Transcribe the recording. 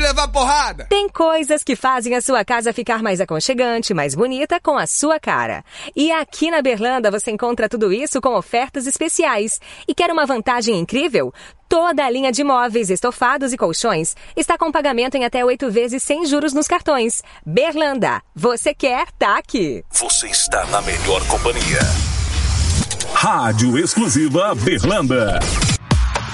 levar porrada. Tem coisas que fazem a sua casa ficar mais aconchegante, mais bonita, com a sua cara. E aqui na Berlanda você encontra tudo isso com ofertas especiais. E quer uma vantagem incrível? Toda a linha de móveis, estofados e colchões está com pagamento em até 8 vezes sem juros nos cartões. Berlanda, você quer, tá aqui. Você está na melhor companhia. Rádio Exclusiva Berlanda.